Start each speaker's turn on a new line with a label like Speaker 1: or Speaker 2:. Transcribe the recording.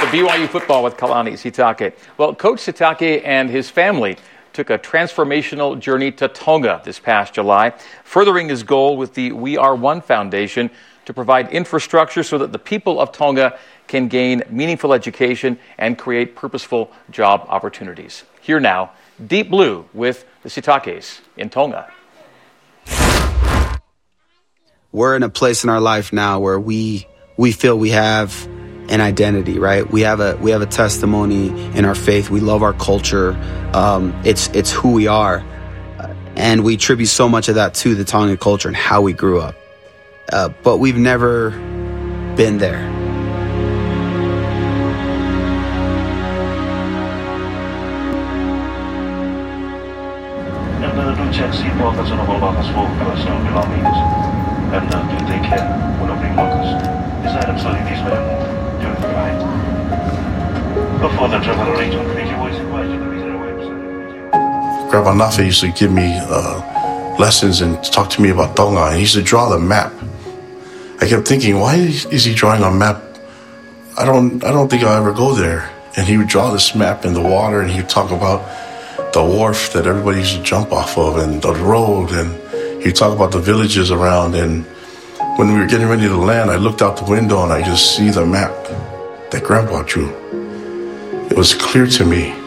Speaker 1: BYU football with Kalani Sitake. Well, Coach Sitake and his family took a transformational journey to Tonga this past July, furthering his goal with the We Are One Foundation to provide infrastructure so that the people of Tonga can gain meaningful education and create purposeful job opportunities. Here now, Deep Blue with the Sitakes in Tonga.
Speaker 2: We're in a place in our life now where we feel we have an identity, right? We have a testimony in our faith. We love our culture. It's who we are. And we attribute so much of that to the Tongan culture and how we grew up. But we've never been there.
Speaker 3: Grandpa Nafe used to give me lessons and talk to me about Tonga, and he used to draw the map. I kept thinking, why is he drawing a map? I don't think I'll ever go there. And he would draw this map in the water, and he'd talk about the wharf that everybody used to jump off of, and the road, and he'd talk about the villages around. And when we were getting ready to land, I looked out the window and I just see the map that Grandpa drew. It was clear to me